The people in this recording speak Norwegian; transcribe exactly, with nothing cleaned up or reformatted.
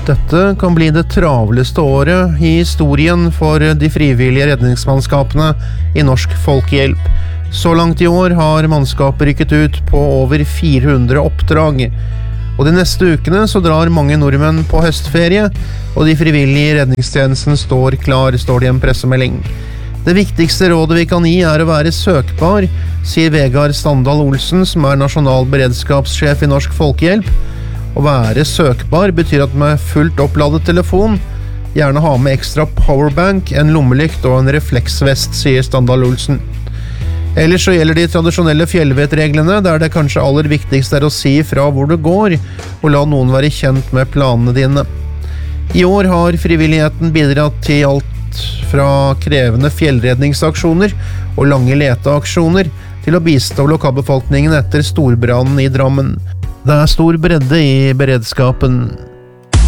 Dette kan bli det travleste året i historien for de frivillige redningsmannskapene i Norsk Folkehjelp. Så langt i år har mannskapet rykket ut på over fire hundre oppdrag. Og de neste ukene så drar mange nordmenn på høstferie, og de frivillige i redningstjenesten står klar, står det i en pressemelding. Det viktigste rådet vi kan gi er å være søkbar, sier Vegard Standal Olsen, som er nasjonal beredskapssjef i Norsk Folkehjelp. Å være søkbar betyr at med fullt oppladet telefon, gjerne ha med ekstra powerbank, en lommelykt og en refleksvest, sier Standal Olsen. Ellers så gjelder de tradisjonelle fjellvettreglene, der det kanskje aller viktigste er å si fra hvor du går, og la noen være kjent med planene dine. I år har frivilligheten bidratt til alt fra krevende fjellredningsaksjoner og lange leteaksjoner til å bistå lokalbefolkningen etter storbrannen i Drammen. Det er stor bredde i beredskapen.